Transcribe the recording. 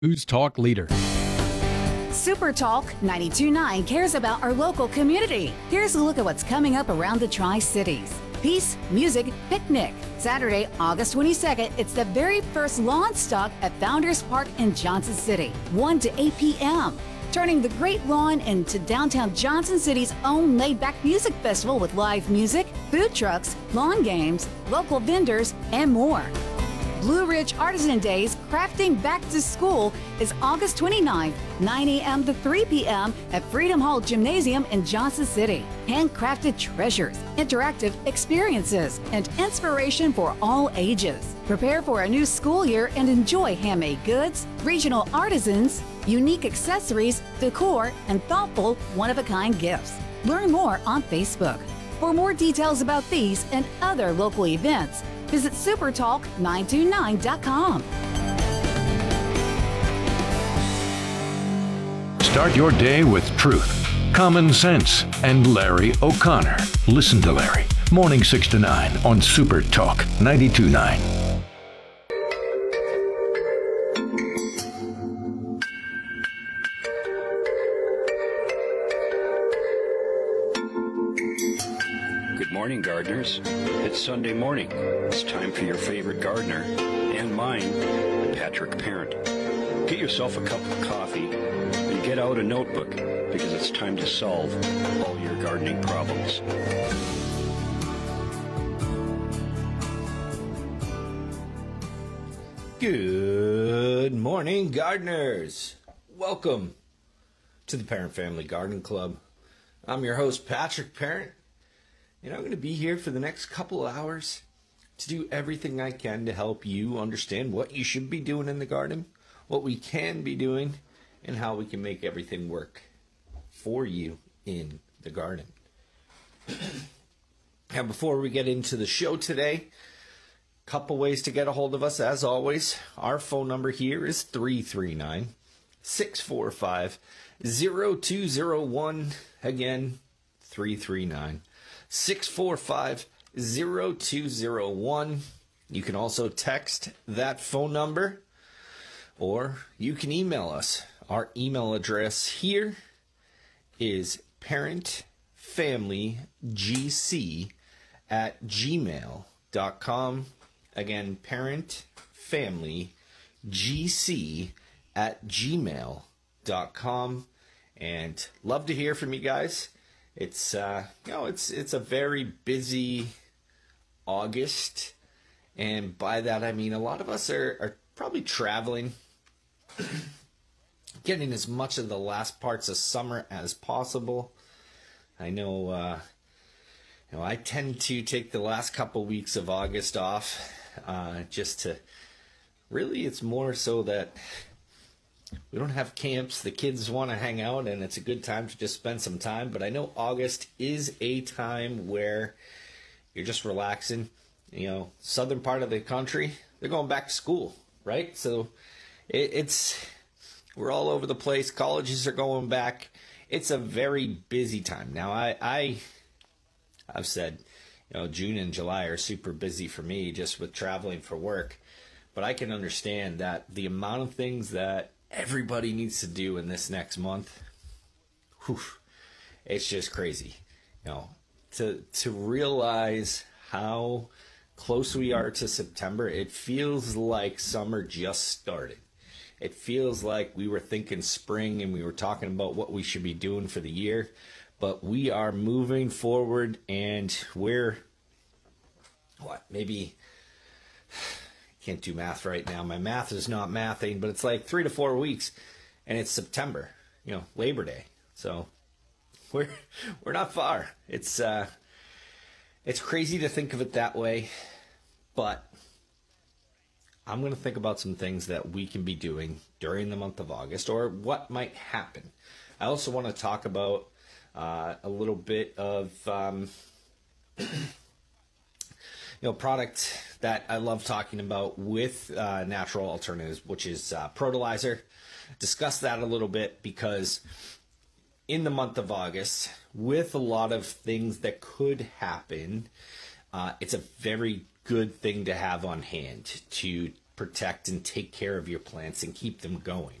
News Talk Leader. Super Talk 92.9 cares about our local community. Here's a look at what's coming up around the Tri-Cities. Peace, Music, Picnic. Saturday, August 22nd, it's the very first lawn stock at Founders Park in Johnson City, 1 to 8 p.m. Turning the great lawn into downtown Johnson City's own laid-back music festival with live music, food trucks, lawn games, local vendors, and more. Blue Ridge Artisan Days Crafting Back to School is August 29th, 9 a.m. to 3 p.m. at Freedom Hall Gymnasium in Johnson City. Handcrafted treasures, interactive experiences, and inspiration for all ages. Prepare for a new school year and enjoy handmade goods, regional artisans, unique accessories, decor, and thoughtful one-of-a-kind gifts. Learn more on Facebook. For more details about these and other local events, visit supertalk929.com. Start your day with truth, common sense, and Larry O'Connor. Listen to Larry, morning 6 to 9 on Super Talk 92.9. Good morning, gardeners. It's Sunday morning. It's time for your favorite gardener and mine, Patrick Parent. Get yourself a cup of coffee and get out a notebook because it's time to solve all your gardening problems. Good morning, gardeners. Welcome to the Parent Family Garden Club. I'm your host, Patrick Parent. And I'm going to be here for the next couple of hours to do everything I can to help you understand what you should be doing in the garden, what we can be doing, and how we can make everything work for you in the garden. Now, before we get into the show today, a couple ways to get a hold of us. As always, our phone number here is 339-645-0201. Again, 339-645-0201. You can also text that phone number, or you can email us. Our email address here is parentfamilygc@gmail.com. Again, parentfamilygc@gmail.com. And love to hear from you guys. It's it's a very busy August, and by that I mean a lot of us are probably traveling, getting as much of the last parts of summer as possible. I know, I tend to take the last couple weeks of August off, just to really, it's more so that we don't have camps. The kids want to hang out, and it's a good time to just spend some time. But I know August is a time where you're just relaxing. You know, southern part of the country, they're going back to school, right? So we're all over the place. Colleges are going back. It's a very busy time. Now, I've said, June and July are super busy for me just with traveling for work. But I can understand that the amount of things that everybody needs to do in this next month, it's just crazy. To realize how close we are to September, it feels like summer just started. It feels like we were thinking spring and we were talking about what we should be doing for the year, but we are moving forward, and we're maybe can't do math right now. My math is not mathing, but it's like 3 to 4 weeks, and it's September, Labor Day. So we're not far. It's crazy to think of it that way, but I'm going to think about some things that we can be doing during the month of August, or what might happen. I also want to talk about a little bit of product that I love talking about with natural alternatives, which is Protolizer. Discuss that a little bit, because in the month of August, with a lot of things that could happen, it's a very good thing to have on hand to protect and take care of your plants and keep them going.